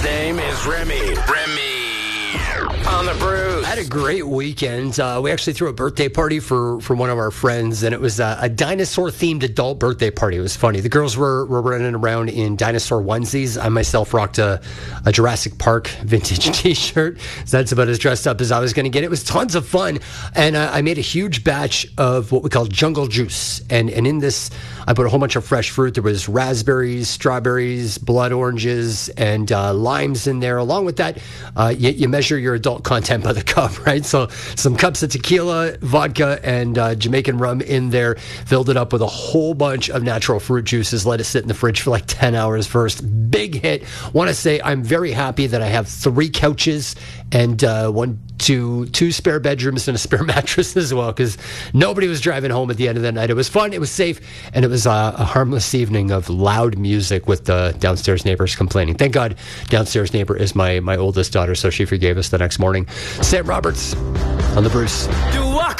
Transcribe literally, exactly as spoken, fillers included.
His name is Remy. Remy. On the Bruce. I had a great weekend. Uh, we actually threw a birthday party for, for one of our friends, and it was a, a dinosaur-themed adult birthday party. It was funny. The girls were, were running around in dinosaur onesies. I myself rocked a, a Jurassic Park vintage T-shirt. So that's about as dressed up as I was going to get. It was tons of fun, and uh, I made a huge batch of what we call jungle juice. And, and in this, I put a whole bunch of fresh fruit. There was raspberries, strawberries, blood oranges, and uh, limes in there. Along with that, uh, you, you measure your adult content by the cup, right? So some cups of tequila, vodka, and uh, Jamaican rum in there. Filled it up with a whole bunch of natural fruit juices. Let it sit in the fridge for like ten hours first. Big hit. Want to say I'm very happy that I have three couches and uh, one, two, two spare bedrooms and a spare mattress as well, because nobody was driving home at the end of the night. It was fun. It was safe, and it was uh, a harmless evening of loud music with the downstairs neighbors complaining. Thank God, downstairs neighbor is my my oldest daughter, so she forgave us the next morning. Sam Roberts on the Bruce. Do